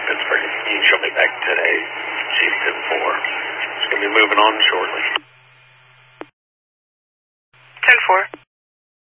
Pittsburgh. You can show me back today. She's 10-4. She's going to be moving on shortly. 10-4.